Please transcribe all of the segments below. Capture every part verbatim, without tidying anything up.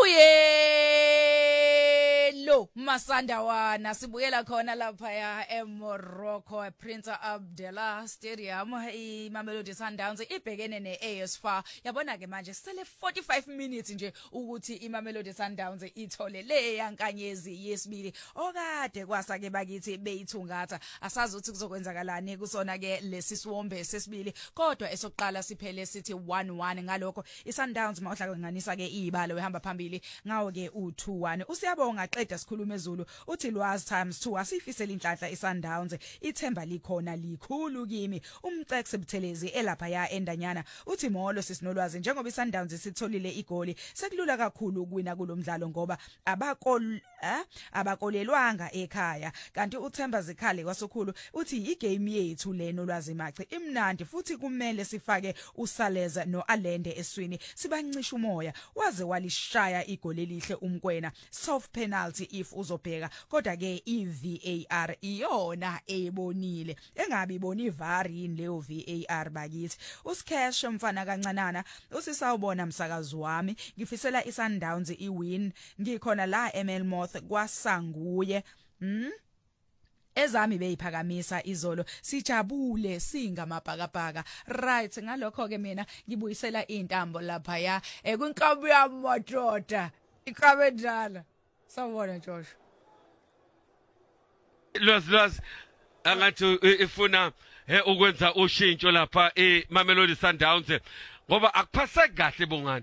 Uyelo Masandawana sibuyela khona lapha ya eMorocco Prince Abdullah Stadium iMamelodi Sundowns ibhekene neA S F A yabona ke manje sele forty-five minutes nje ukuthi iMamelodi Sundowns ithole le yankanyezi yesibili okade kwasa ke bakithi beyithungatha asazi ukuthi kuzokwenzakalani kusona ke lesisiwombe sesibili kodwa esokuqala siphele sithi one one ngalokho iSundowns mawuhlanganisa ke ibalo ehamba phambili ngawo ke u two one usiyabonga qeda sikhuluma ezulu uthi lwazi times two asifisela inhlanhla iSundowns ithemba likhona likhulu kimi umceke sebuthelezi elapha ya endanyana uthi molo sisinolwazi njengoba iSundowns sitholile igoli sekulula kakhulu ukuwina kulomdlalo ngoba abakol eh abakolelwanga ekhaya kanti uThemba Zikhali kwasokhulu uthi igame yethu leno lwazi machi imnandi futhi kumele sifake uSaleza noAlende eswini sibancisha umoya waze walishaya igoli elihle umkwena soft penalty if uzobheka kodwa ke iV A R iyona ebonile engabe ibona iVAR yini leyo V A R bakithi uScash mfana kancanana usisawubona msakazi wami ngifisela iSundowns iwin ngikhona la eMelmoth kwasanguye hm ezami beyiphakamisa izolo sijabule singamabhakabhaka right ngalokho ke mina ngibuyisela intambo lapha ya ekunkabu yamododa ikabe njalo sawubona Josh Los los angathi ifuna ukwenza ushintsho lapha eMamelodi Sundowns ngoba akuphase kahle bongani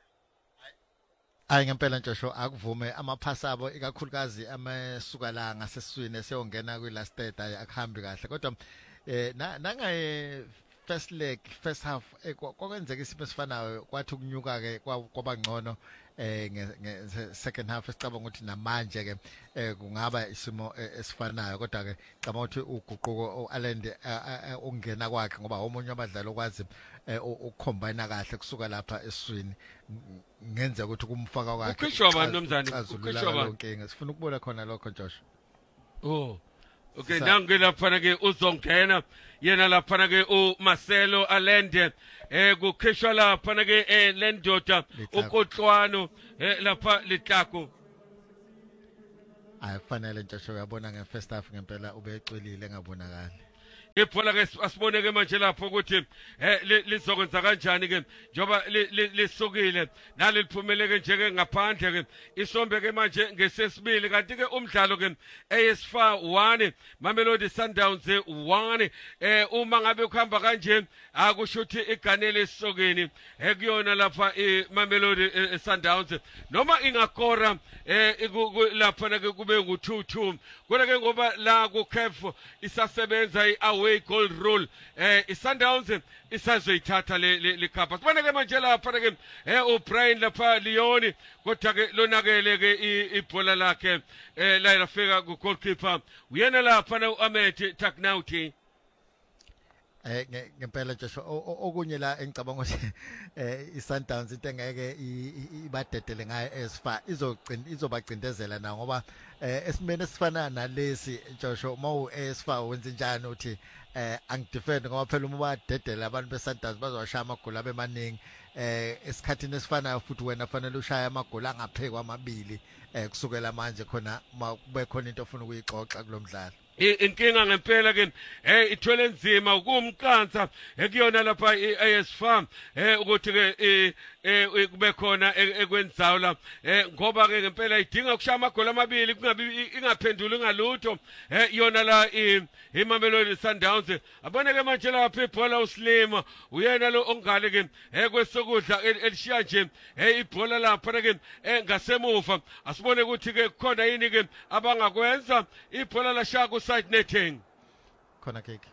Hayi ngempela Joshua akuvume amaphasa abo ikakhulukazi amesuka la ngaseswini seyongena kwi last third akuhambi kahle kodwa eh nanga first leg first half kwakwenzeka isipho sifanayo kwathi ukunyuka ke kwabangcono eh nge second half esicabanga ukuthi namanje ke kungaba isimo esifanayo kodwa ke cabanga ukuthi uguquko uAlende ongena kwakhe ngoba omunye abadlali okwazi ukucombine kahle kusuka lapha eswini ngenza ukuthi kumfaka kwakhe ukhishwa abantu nomzane ukhishwa abantu sifuna ukubona khona lokho Josh oh okay nange lapha ke uzongena yena lapha ke uMarcelo Alende eh kukhishwa lapha ke eh lendoda uKotlwano eh lapha lihlako ayifanele Josh uyabona nge first half ngempela ubecwelile ngabonakala ibhola ke asibone ke manje lapho ukuthi eh lizokwenza kanjani ke njoba lisukile nalo liphumeleke nje ke ngaphandle ke isombe ke manje ngesesibili kanti ke umdlalo ke A S F A one Mamelodi Sundowns one eh uma ngabe ukuhamba kanje akusho ukuthi iganele esokeni ekuyona lapha iMamelodi Sundowns noma ingakora eh lapha ke kube ngu two two kodwa ke ngoba la ku C A F isasebenza i away goal rule eh iSundowns isazoyithatha le le cup sibone ke manje lapha ke eh uBrian lapha Leon kodwa ke lonakele ke ibhola lakhe eh la lafika ku goalkeeper uyena lapha uAhmed Taknauti eh ngempela Joshua okunye la engicabanga ukuthi eh iSundowns into engeke ibadedele ngayo A S F A izogcina izobagcindezela na ngoba esimene sifana nalesi Joshua mawu A S F A wenza njani uthi eh angidefend ngoba phela uma badedela abantu beSundowns bazowashaya amagoli abemaningi eh esikhathini esifanayo futhi wena fanele ushaya amagoli angaphekwa amabili eh kusukela manje khona kube khona into ofuna ukuyixoxa kulomdlalo inkinga ngempela ke eh ithwele nzima ukumqansa ekuyona lapha iA S F A eh ukuthi ke eh kube khona ekwenzayo la eh ngoba ke ngempela idinga ukushaya amagoli amabili kungabi ingaphenduli ngalutho eh yona la iMamelodi Sundowns abone ke manje lapha ibhola uSlima uyena lo ongale ke eh kwesokudla elishiya nje eh ibhola lapha ke ngasemuva asibone ukuthi ke khona yini ke abangakwenza ibhola la shaka side netting khona keke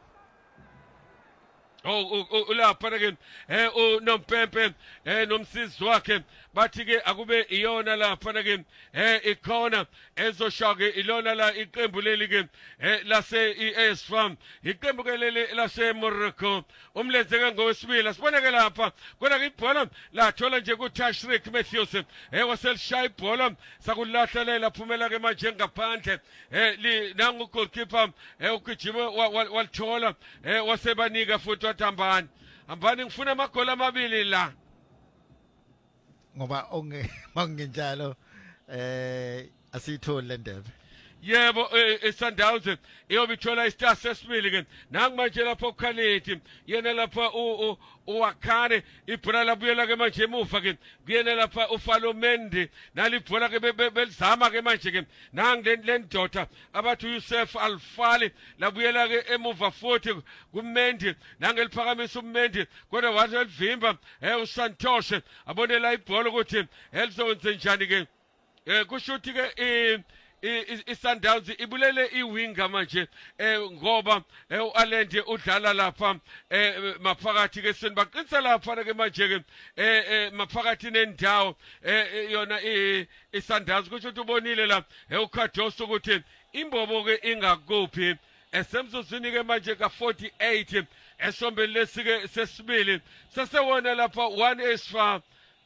oh ulapha ke eh uNompempe eh nomsizi wakhe bathi ke akube iyona lapha ke eh ikhona ezoshaka ilona la iqembu leli ke eh lase iA S F A iqembu ke leli lase Morocco umlenze ke ngowesibili sibone ke lapha kodwa ke ibhola lathola nje kuTashrik Matthews eh waselishaya ibhola sakulahlelela phumela ke manje ngaphandle eh nangu goalkeeper eh ukujima walithola eh wasebanika futhi wathambani hambani ngifuna amagoli amabili la ngoba onge manginjalo eh asithole le ndebe. Yebo eSundowns iyobithola istar sesibili ke nangu manje lapho uKhaledi yena lapha u uWakane ibhola labuyela ke manje emuva ke kuyena lapha uFalo Mendy nalibhola ke belizama ke manje ke nangu lendoda abathi uYusuf Alfali labuyela ke emuva futhi kuMendy nangeliphakamisa uMendy kodwa wathi elivimba eh uSantosh abone la ibhola ukuthi elizokwenza njani ke eh kushuthi ke eh iSundowns ibulele iwinga manje eh ngoba uAlende udlala lapha eh maphakathi ke sini baqinisa lapha ke manje ke eh maphakathi nendawo eh yona iSundowns kusho ukuthi ubonile la uKhadoso ukuthi imbobo ke ingakuphi esemzuzwini ke manje ka forty-eight esombeni lesike sesibili sesewona lapha one is far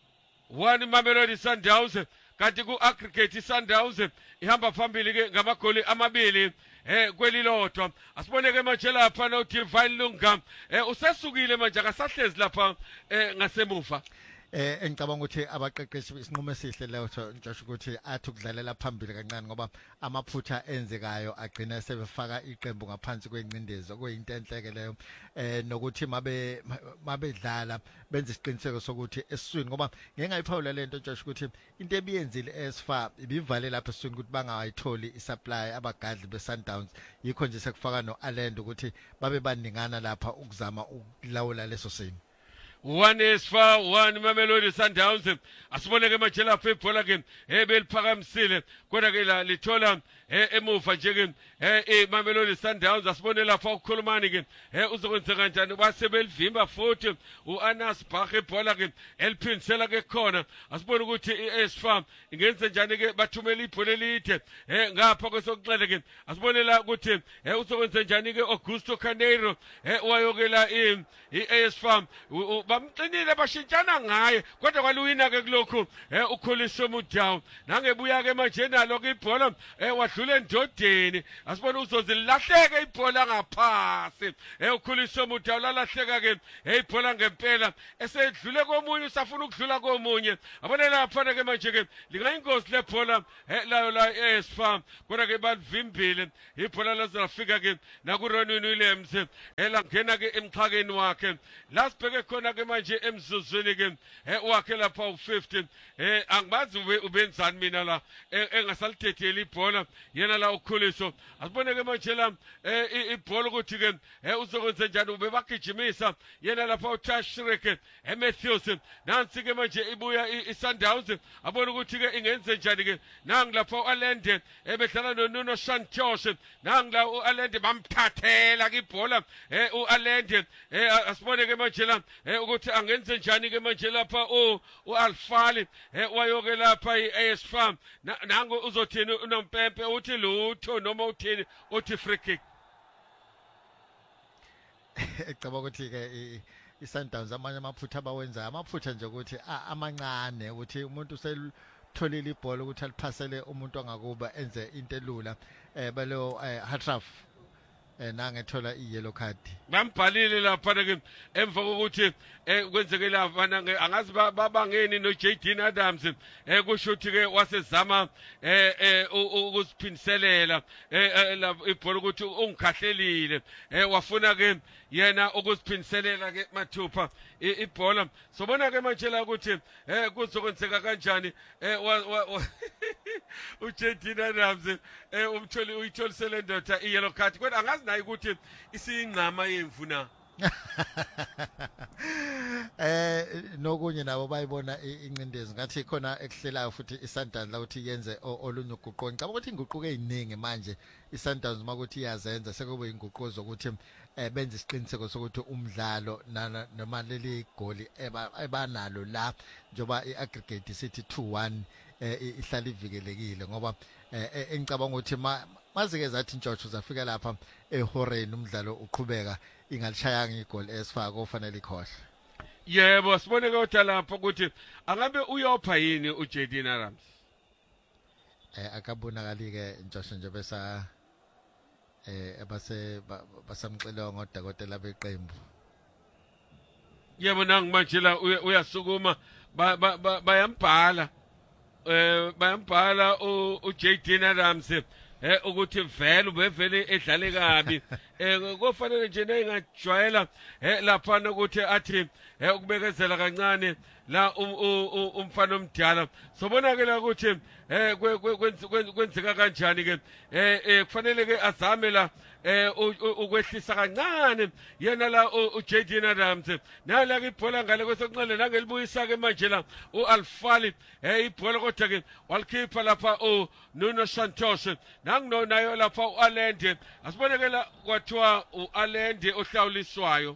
one Mamelodi Sundowns kanti ku aggregate iSundowns ihamba phambili ke ngamagoli amabili eh kwelilodwa asibone ke manje lapha no Divine Lunga eh usesukile manje akasahlezi lapha eh ngasemuva eh engicabanga ukuthi abaqeqeshi isinqumo esihle leyo ngisho ukuthi athi ukudlalela phambili kancane ngoba amaphutha enzekayo agcina sebefaka iqembu ngaphansi kwencindezi okuyinto enhleke leyo eh nokuthi mabe mabedlala benze isiqiniseko sokuthi esiswini ngoba ngeke ngayiphawula lento ngisho ukuthi into ebiyenzile esfa ibivale lapha esiswini ukuthi bangayitholi isupply abagadli beSundowns yikho nje sekufaka noAlend ukuthi babe baningana lapha ukuzama ukulawula leso simo. One is far one Mamelodi Sundowns asibone ke manje lapha ibhola ke ebeliphakamisile kodwa ke la lithola emuva nje ke eh Mamelodi Sundowns asibone lapha ukukhulumani ke uzokwenza kanjani basebelivimba futhi uAnas Bach ibhola ke eliphinisela ke khona asibone ukuthi iSfarm ingenze njani ke bathumela ibhola elide eh ngapha kwesokuxele ke asibone la ukuthi uzokwenza njani ke Augusto Carneiro wayokela iSfarm bamqinile bashintshana ngaye kodwa kwaluwina ke kulokhu eh ukhuliso Mudawu nangebuya ke manje nalo ke ibhola eh wadlula endodeni asibona uzozilahleke ibhola ngaphasi eh ukhuliso Mudawu lalahleka ke eh ibhola ngempela esedlule komunye usafuna ukudlula komunye abone lapha ke manje ke lingayingozi lebhola eh layo la eSfarm kodwa ke balivimbile ibhola lazafika ke nakuRonwen Williams elangena ke emxhakeni wakhe lasibheke khona ke manje emzuzwini ke wakhe lapha u-fifty eh angibazi ubenzani mina la engasalithetheli ibhola yena la ukhuliso asibone ke manje la ibhola ukuthi ke uzokwenza njani ubebagijimisa yena lapha uTashireke eMatthews nansi ke manje ibuya iSundowns abone ukuthi ke ingenze njani ke nangi lapha uAlende ebedlala noNuno Santos nangi la uAlende bamthathela ke ibhola uAlende asibone ke manje la ukuthi angenze njani ke manje lapha uAlfali wayoke lapha iSfarm nango uzothini unompempe uthi lutho noma uthini uthi free kick ecaba ukuthi ke iSundowns amanye amaphutha abawenza amaphutha nje ukuthi amancane ukuthi umuntu uselitholile ibhola ukuthi aliphasele umuntu ongakuba enze into elula eh belo Hatraf eh nangethola iyellow card bambhalile lapha ke emva kokuthi kwenzeke lapha angazi babangeni noJaden Adams eh kusho ukuthi ke wasezama eh ukusiphiniselela eh ibhola ukuthi ungikhahlelile eh wafuna ke yena ukusiphiniselela ke mathupha ibhola sobona ke manje la ukuthi eh kuzokwenzeka kanjani eh uJaden Adams eh umtholi uyitholisele ndoda iyellow card kodwa angazi naye ukuthi isingcama yemvuna eh nokunye nabo bayibona incindezi ngathi khona ekuhlelayo futhi iSundowns la ukuthi yenze olunye uguquko ngicabanga ukuthi inguquko eziningi manje iSundowns makuthi iyazenza sekube inguquko zokuthi eh benze isiqiniseko sokuthi umdlalo noma leli goli ebanalo la njoba iaggregate sithi two one eh ihlala ivikelekile ngoba engicabanga ukuthi mazike zathi intshotho zafika lapha ehoreni umdlalo uqhubeka ingalishayanga igoli esifaka ofanele ikhohle. Yebo sibone kodwa lapha ukuthi angabe uyopha yini uJaden Adams eh akabonakali ke intshosho nje besa eh abase basamxelo ngodokotela beqembu. Yebo nangu manje la uyasukuma ba- ba- ba- bayambhala eh bayambhala u u J D Adams eh ukuthi vele ubevele edlale kabi eh kufanele nje nengajwayela eh lapha ukuthi athi eh ukubekezela kancane la um- u- u- umfana omdala sobona ke la ukuthi eh kwe- kwe- kwenzi- kwenzi- kwenzeka kanjani ke eh eh, kufanele ke azame la eh u- u- ukwehlisa kancane yena la u J D Adams nala ke ibhola ngale kwesokunxele nangelibuyisa ke manje la uAlfali eh ibhola kodwa ke walikhipha lapha u Nuno Santos nangu nayo lapha uAlende asibone ke la kwathiwa uAlende ohlawuliswayo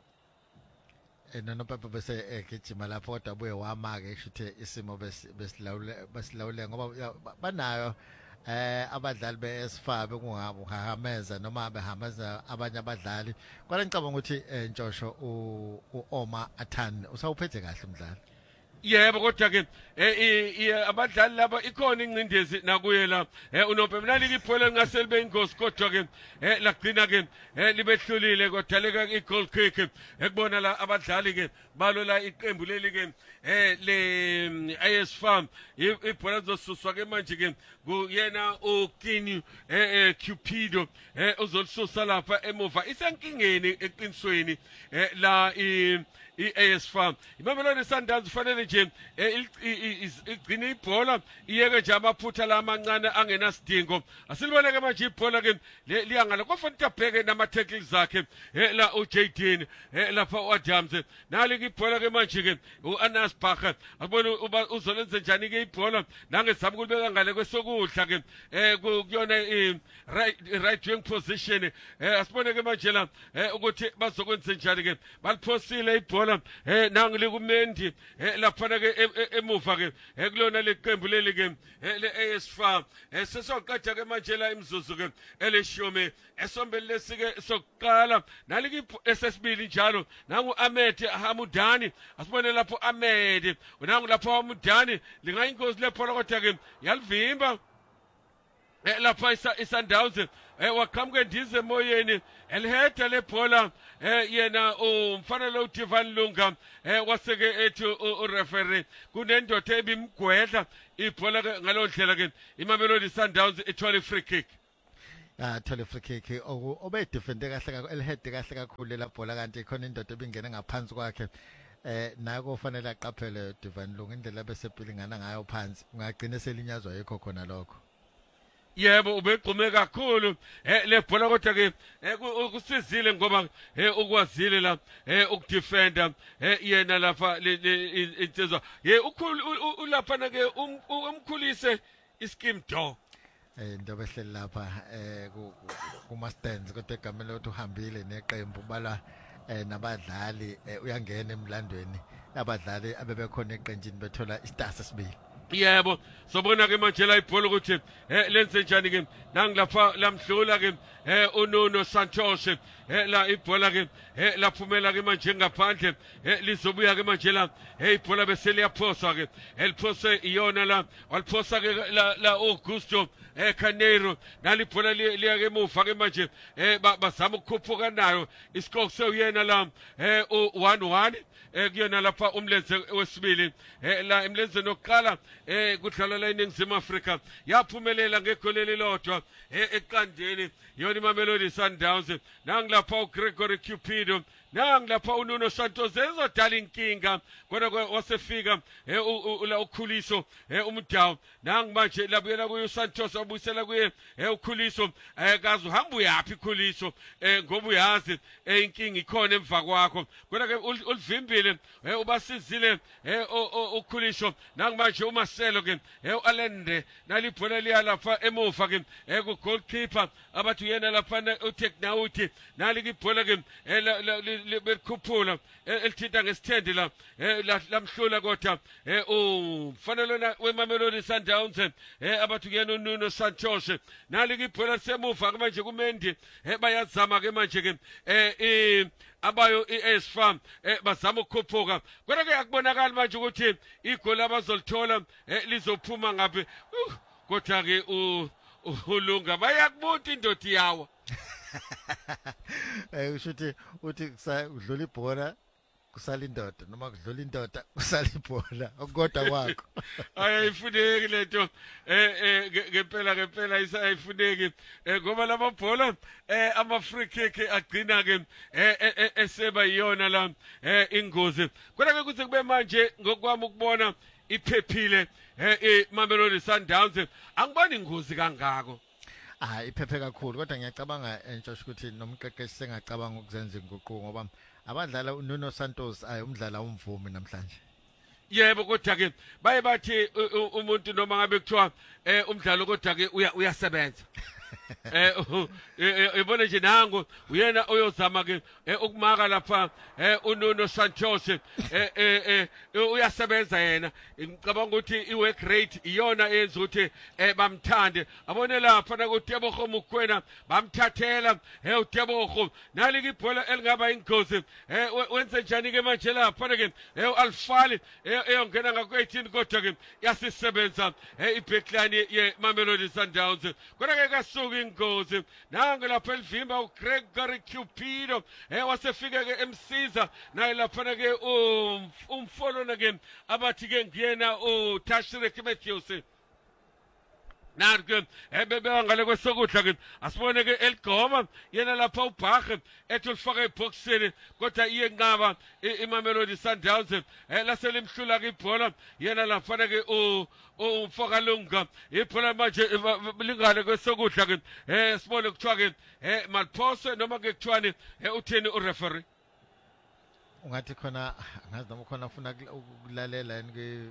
enono papa bese egijima lapho kodwa abuye wama ke shithe isimo besilawule besilawule ngoba ya, ba- banayo eh abadlali beSFA bekungahameza noma behameza abanye abadlali kwala ngicabanga ukuthi eh, Ntshosho u u Oma Athan usawuphethe kahle umdlali yebo kodwa ke eh, i- i- abadlali laba ikhona incindezi nakuye la eh, unompe mnali ibhola ngase libe ingozi kodwa ke eh, lagcina ke eh, libehlulile kodwa leka i-goal kick ekubona la abadlali ke balola iqembu leli ke eh le mm, A S Farm ibhola lizosuswa ke manje ke kuyena uKini eh eh, Cupido eh uzolisusa lapha emuva isenkingeni eqinisweni eh la i i-A S Farm imamelodi Sundowns kufanele nje eh, il- i- i- is- igcine ibhola iyeke nje amaphutha la amancane angenasidingo asilibone ke manje ibhola ke le- liyangala kwafanele abheke nama-tackles zakhe eh, la uJ D eh, lapha u-Adams nali ke ibhola ke manje ke u-Anas Bacher abone uba uzolenze njani ke ibhola nangezama ukulibeka ngale kwesokudla ke eh ku- kuyona i- right right wing position eh asibone ke manje la eh, ukuthi bazokwenza njani ke baliphosile ibhola eh nangili kumendi eh lapha ke em- em- emuva ke eh, kulona leqembu leli ke eh, le A S Farm eh sesoqeda ke manje la imzuzu ke elishumi esombeni lesike sokuqala naliki esesibili njalo nangu Ahmed Hamudani asibone lapho Ahmed nangu lapho Hamudani lingayinkosi lephola kodwa ke yalivimba eh lapha isa iSundowns eh waqhamuke ndize emoyeni eliheda lebhola eh yena umfana lo Divan Lunga eh waseke ethi ureferee kunendoda ebimgwedla ibhola ke ngalondlela ke iMamelodi Sundowns ithola free kick ah thole free kick oku obe defende kahle kakhulu elihead kahle kakhulu laphola kanti khona indoda ebingena ngaphansi kwakhe eh nako kufanele aqaphele Divan Lunga indlela bese philingana ngayo phansi ungagcina selinyazwa yikho khona lokho yebo ubegqume kakhulu eh lebhola kodwa ke eh, ku- kusizile ngoba eh ukwazile la eh ukudefenda eh yena lapha le- le- i- insizwa ye ukhulu u- u- ulapha ke um- u- umkhulise ischeme door eh into behleli lapha eh ku- ku- kuma stands kodwa egameni lokuthi uhambile neqembu bala eh nabadlali eh, uyangena emlandweni abadlali abebekhona eqenjini bethola istar sesibili yebo sobona ke manje la ibhola ukuthi eh lenze njani ke nangilapha lamhlula ke eh uNuno Santos eh la ibhola ke eh laphumela ke manje ngaphandle eh lizobuya ke manje la eh ibhola bese liyaphoswa ke eliphose iyona la waliphosa ke la, la Augusto eh Canero nalibhola liya ke emuva ke manje eh ba- bazama ukukhuphuka nayo isikoko seyena la eh u one one eh kuyona lapha umlenze wesibili eh la emlenzeni oqala eh kudlalwa la eNingizimu Afrika yaphumelela ngegoli elilodwa eh eqandeni yona iMamelodi Sundowns nangilapha uGregory Cupido nangilapha uNuno Santos ezodala inkinga kodwa ke wasefika eh u- u- la ukhuliso eh umdawu nangimanje labuyela kuye uSantos wabuyisela kuye eh ukhuliso eh kazi uhamba uyapi ukhuliso eh ngoba uyazi eh inkinga ikhona emva kwakho kodwa ke ul- ulivimbile eh ubasizile eh o- o- ukhuliso nangimanje uMarcelo ke eh uAlende nalibhola liya lapha emuva ke eh ku goalkeeper abathi yena lapha uTechnology naliki ibhola ke eh la- la- li- li- belikhuphula eh, elithinta ngesithende la eh la- lamhlula kodwa eh umfanele na weMamelodi Sundowns eh abathi kuyena uNuno Santos naliki ibhola semuva ke manje kumendi eh bayazama ke manje ke eh i- abayo i-A S Farm eh bazama ukukhuphuka kodwa ke akubonakala manje ukuthi igoli abazolithola eh lizophuma ngabe Uh, kodwa ke u u- ulunga bayakubuta indodi yawo eh ushuthi uthi kusa udlula ibhola kusala indoda noma kudlula indoda kusala ibhola okukodwa kwakho. Ayifuneki lento eh eh ngempela ngempela isayifuneki ngoba lamabhola eh ama free kick agcina ke eh eseba yiyona la eh ingozi. Kodwa ke kuze kube manje ngokwami ukubona iphephile eh Mamelodi Sundowns angiboni ingozi kangako. Ah iphephe kakhulu kodwa ngiyacabanga entshosho ukuthi nomqeqeshi sengacabanga ukuzenza inguquko ngoba abadlala uNuno Santos ayumdlala umvumi namhlanje. Yebo kodwa ke baye bathi umuntu noma ngabe kuthiwa eh umdlalo kodwa ke uyasebenza. Eh ibona nje nango uyena oyozama ke ukumaka lapha eh uNuno Santos eh eh uyasebenza yena ngicabanga ukuthi iwork rate iyona yenza ukuthi bamthande abone lapha na kuTebogo Mokoena bamthathela eh uTebogo nalike ibhola elingaba ingozi eh wenze njani ke manje lapha ke eh uAlfali eyongena ngaku eighteen kodwa ke yasisebenza eh ibackline ye Mamelodi Sundowns kodwa ke kasuka ingozi nange lapha elivimba uGregory Cupido eh wasefika ke emsiza naye lapha ke umfolona ke abathi ke ngiyena uTashirek Matthews narke ebebe ngale kwesokudla ke asibone ke eligoma yena lapha ubhakhe ethi ulifaka eboxini kodwa iye nqaba iMamelodi Sundowns eh laselimhlula ke ibhola yena lapha ke u umfoka lunga ibhola manje lingale kwesokudla ke eh sibone kuthiwa ke eh Malphose noma ke kuthiwani utheni ureferee ungathi khona ngazi noma khona ufuna ukulalela ke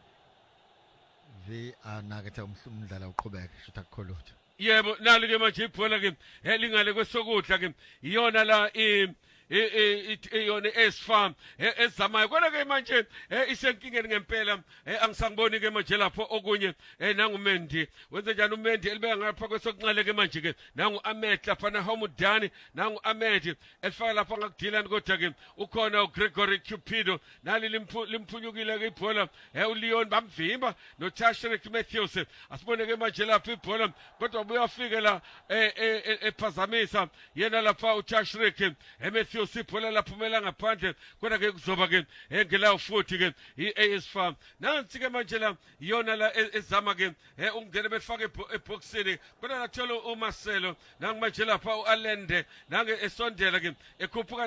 vi anakethe umdlalo uqhubeke shutha kukhulutho. Yebo nali ke manje ibhola ke elingale kwesokudla ke iyona la i iyona esfarm ezamayo kodwa ke manje isenkingeni ngempela angisangiboni ke manje lapho okunye nanguMendi wenze njani uMendi elibeka ngapha kwesokunxele ke manje ke nangu Ahmed lapha na Hamudani nangu Ahmed elifaka lapha ngakudilani kodwa ke ukhona uGregory Cupido nali limphunyukile ke ibhola uLeon bamvimba noTashirek Matthews asibone ke manje lapha ibhola kodwa buyafika la ephazamisa yena lapha uTashirek Matthews siphola laphumela ngaphandle kodwa ke kuzoba ke engela futhi ke iA S Farm nansi ke manje la iyona la ezama ke ungene befake eboxini kodwa lathola uMarcelo nangu manje lapha uAlende nange esondela ke ekhuphuka